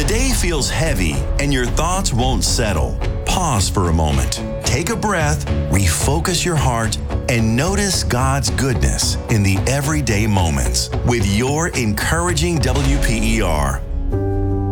the day feels heavy and your thoughts won't settle, pause for a moment. Take a breath, refocus your heart, and notice God's goodness in the everyday moments with your encouraging WPER.